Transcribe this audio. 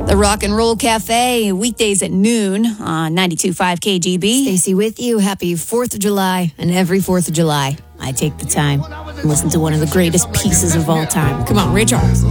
The Rock and Roll Cafe, weekdays at noon on 92.5 KGB. Stacey with you. Happy 4th of July. And every 4th of July, I take the time and listen to one of the greatest pieces of all time. Come on, Ray Charles.